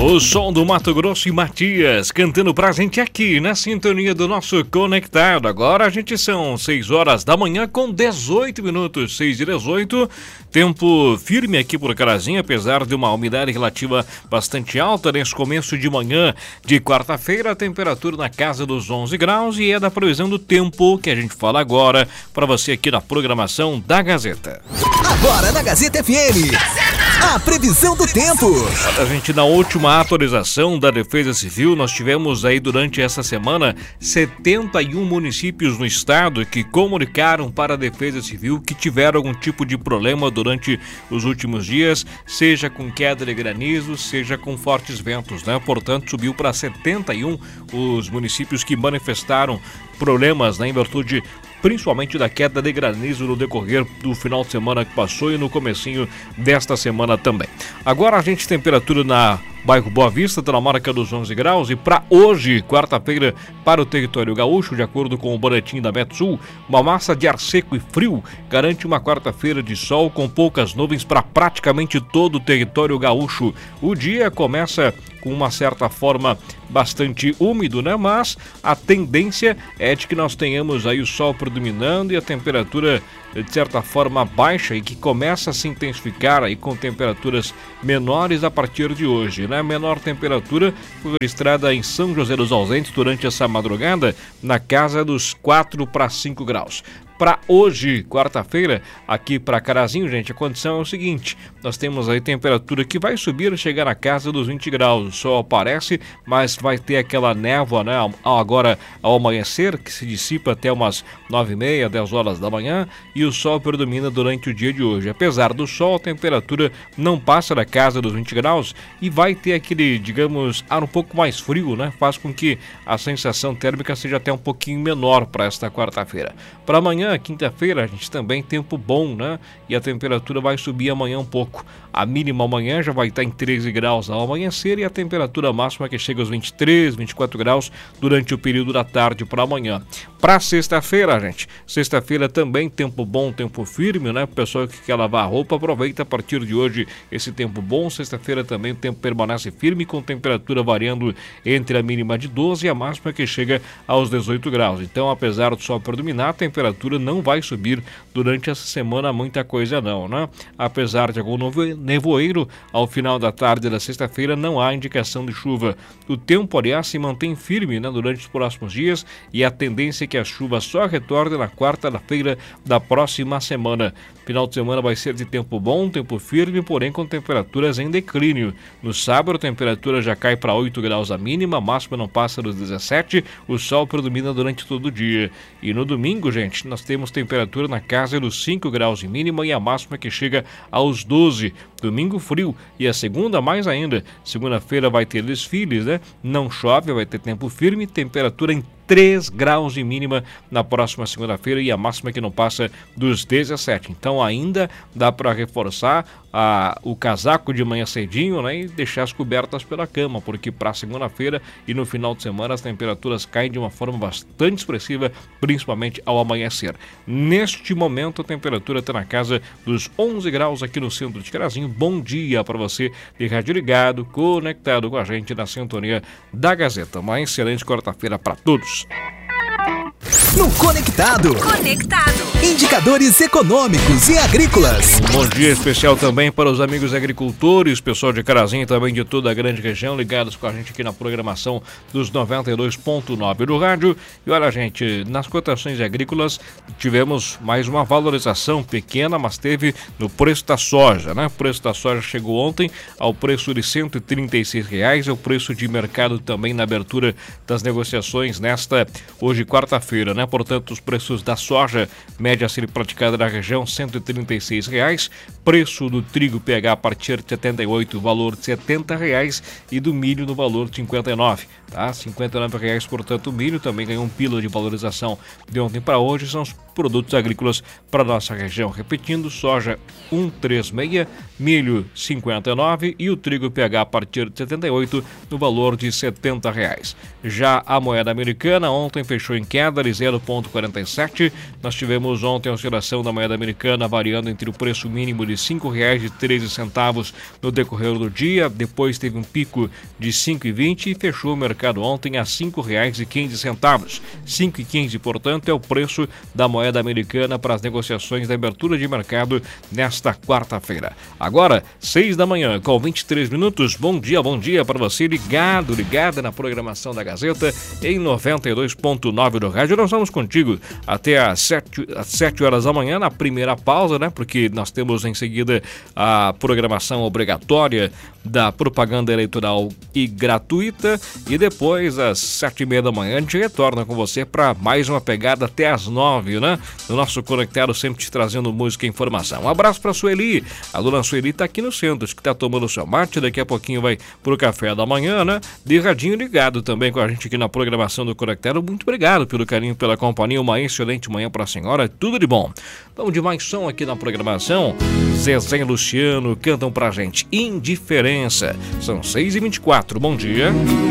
O som do Mato Grosso e Matias cantando pra gente aqui na sintonia do nosso Conectado. Agora a gente são 6 horas da manhã com 18 minutos, 6h18. Tempo firme aqui por Carazinho, apesar de uma umidade relativa bastante alta nesse começo de manhã de quarta-feira. A temperatura na casa dos 11 graus e é da previsão do tempo que a gente fala agora para você aqui na programação da Gazeta. Agora na Gazeta FM, a previsão do tempo. A gente, na última atualização da Defesa Civil, nós tivemos aí durante essa semana 71 municípios no estado que comunicaram para a Defesa Civil que tiveram algum tipo de problema durante os últimos dias, seja com queda de granizo, seja com fortes ventos, né? Portanto, subiu para 71 os municípios que manifestaram problemas, né, em virtude principalmente da queda de granizo no decorrer do final de semana que passou e no comecinho desta semana também. Agora a gente temperatura na bairro Boa Vista está na marca dos 11 graus e para hoje, quarta-feira, para o território gaúcho, de acordo com o boletim da Metsul, uma massa de ar seco e frio garante uma quarta-feira de sol com poucas nuvens para praticamente todo o território gaúcho. O dia começa com uma certa forma bastante úmido, né? Mas a tendência é de que nós tenhamos aí o sol predominando e a temperatura de certa forma baixa e que começa a se intensificar aí com temperaturas menores a partir de hoje, né? A menor temperatura foi registrada em São José dos Ausentes durante essa madrugada na casa dos 4 para 5 graus. Para hoje, quarta-feira, aqui para Carazinho, gente, a condição é o seguinte: nós temos aí temperatura que vai subir e chegar na casa dos 20 graus. O sol aparece, mas vai ter aquela névoa, né? Agora ao amanhecer, que se dissipa até umas 9h30, 10 horas da manhã, e o sol predomina durante o dia de hoje. Apesar do sol, a temperatura não passa da casa dos 20 graus e vai ter aquele, digamos, ar um pouco mais frio, né? Faz com que a sensação térmica seja até um pouquinho menor para esta quarta-feira. Para amanhã, quinta-feira, a gente também tempo bom, né? E a temperatura vai subir amanhã um pouco. A mínima amanhã já vai estar em 13 graus ao amanhecer e a temperatura máxima que chega aos 23, 24 graus durante o período da tarde para amanhã. Para sexta-feira, gente, sexta-feira também tempo bom, tempo firme, né? O pessoal que quer lavar a roupa, aproveita a partir de hoje esse tempo bom. Sexta-feira também o tempo permanece firme, com temperatura variando entre a mínima de 12 e a máxima que chega aos 18 graus. Então, apesar do sol predominar, a temperatura não vai subir durante essa semana muita coisa não, né? Apesar de algum nevoeiro, ao final da tarde da sexta-feira não há indicação de chuva. O tempo, aliás, se mantém firme, né, durante os próximos dias e a tendência é que a chuva só retorne na quarta-feira da próxima semana. Final de semana vai ser de tempo bom, tempo firme, porém com temperaturas em declínio. No sábado a temperatura já cai para 8 graus a mínima, a máxima não passa dos 17, o sol predomina durante todo o dia. E no domingo, gente, nós temos temperatura na casa dos 5 graus de mínima e a máxima que chega aos 12. Domingo frio e a segunda mais ainda. Segunda-feira vai ter desfiles, né? Não chove, vai ter tempo firme, temperatura em 3 graus de mínima na próxima segunda-feira e a máxima que não passa dos 17. Então ainda dá para reforçar o casaco de manhã cedinho, né, e deixar as cobertas pela cama, porque para segunda-feira e no final de semana as temperaturas caem de uma forma bastante expressiva, principalmente ao amanhecer. Neste momento a temperatura está na casa dos 11 graus aqui no centro de Carazinho. Bom dia para você de rádio ligado, conectado com a gente na sintonia da Gazeta. Uma excelente quarta-feira para todos. No Conectado. Indicadores econômicos e agrícolas. Bom dia especial também para os amigos agricultores, pessoal de Carazinho e também de toda a grande região, ligados com a gente aqui na programação dos 92.9 do rádio. E olha, gente, nas cotações agrícolas tivemos mais uma valorização pequena, mas teve no preço da soja, né? O preço da soja chegou ontem ao preço de R$ 136, é o preço de mercado também na abertura das negociações nesta hoje quarta-feira, né? Portanto, os preços da soja, média a ser praticada na região, R$ 136. Preço do trigo PH a partir de 78, valor de R$ 70, e do milho no valor de 59, tá? R$ 59, portanto, o milho também ganhou um pila de valorização de ontem para hoje, são os produtos agrícolas para nossa região. Repetindo, soja 136, milho 59 e o trigo PH a partir de 78 no valor de R$70. Já a moeda americana ontem fechou em queda de 0,47. Nós tivemos ontem a oscilação da moeda americana variando entre o preço mínimo de R$ 5,13 no decorrer do dia, depois teve um pico de 5,20 e fechou o mercado ontem a R$ 5,15. 5,15, portanto, é o preço da moeda americana para as negociações da abertura de mercado nesta quarta-feira. Agora, 6 da manhã, com 23 minutos. Bom dia para você ligada na programação da Gazeta em 92.9 do rádio. Nós vamos contigo até às 7 horas da manhã, na primeira pausa, né? Porque nós temos em seguida a programação obrigatória da propaganda eleitoral e gratuita, e depois às 7h30 da manhã a gente retorna com você para mais uma pegada até às 9, né? O nosso Conectado sempre te trazendo música e informação. Um abraço para a Sueli. A dona Sueli está aqui no centro, que está tomando o seu mate, daqui a pouquinho vai pro café da manhã, né? De radinho ligado também com a gente aqui na programação do Conectado. Muito obrigado pelo carinho, pela companhia, uma excelente manhã para a senhora, tudo de bom. Vamos de mais som aqui na programação. Zezé e Luciano cantam pra gente Indiferença. São 6h24, bom dia.